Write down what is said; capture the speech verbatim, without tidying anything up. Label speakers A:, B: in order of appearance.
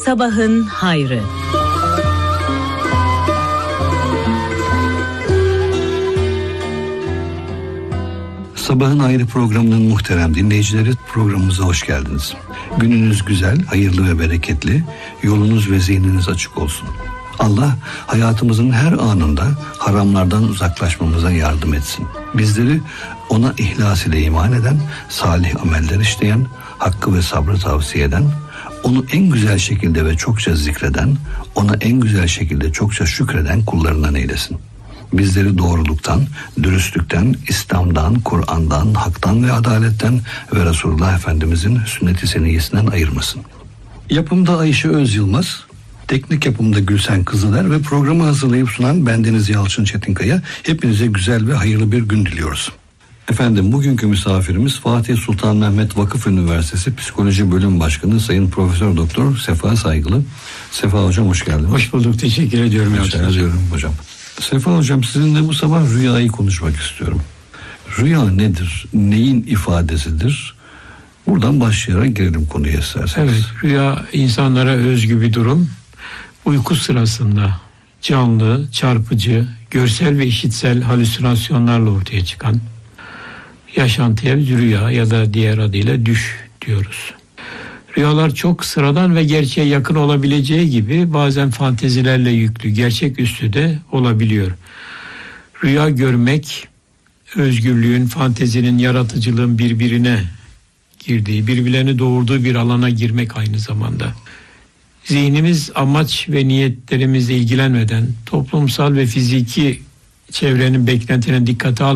A: Sabahın hayrı.
B: Sabahın Hayrı programının muhterem dinleyicileri, programımıza hoş geldiniz. Gününüz güzel, hayırlı ve bereketli, yolunuz ve zihniniz açık olsun. Allah hayatımızın her anında haramlardan uzaklaşmamıza yardım etsin. Bizleri ona ihlas ile iman eden, salih ameller işleyen, hakkı ve sabrı tavsiye eden, onu en güzel şekilde ve çokça zikreden, ona en güzel şekilde çokça şükreden kullarından eylesin. Bizleri doğruluktan, dürüstlükten, İslam'dan, Kur'an'dan, haktan ve adaletten ve Resulullah Efendimizin sünnet-i seniyyesinden ayırmasın. Yapımda Ayşe Öz Yılmaz, teknik yapımda Gülsen Kızıler ve programı hazırlayıp sunan bendeniz Yalçın Çetinkaya. Hepinize güzel ve hayırlı bir gün diliyoruz. Efendim, bugünkü misafirimiz Fatih Sultan Mehmet Vakıf Üniversitesi Psikoloji Bölüm Başkanı Sayın Profesör Doktor Sefa Saygılı. Sefa Hocam hoş geldiniz.
C: Hoş bulduk, teşekkür ediyorum.
B: Teşekkür ediyorum hocam. Sefa Hocam, sizinle bu sabah rüyayı konuşmak istiyorum. Rüya nedir? Neyin ifadesidir? Buradan başlayarak girelim konuya isterseniz.
C: Evet, rüya insanlara özgü bir durum. Uyku sırasında canlı, çarpıcı, görsel ve işitsel halüsinasyonlarla ortaya çıkan yaşantıya biz rüya ya da diğer adıyla düş diyoruz. Rüyalar çok sıradan ve gerçeğe yakın olabileceği gibi bazen fantezilerle yüklü, gerçeküstü de olabiliyor. Rüya görmek, özgürlüğün, fantezinin, yaratıcılığın birbirine girdiği, birbirlerini doğurduğu bir alana girmek aynı zamanda. Zihnimiz amaç ve niyetlerimizle ilgilenmeden toplumsal ve fiziki çevrenin beklentilerine dikkate almadan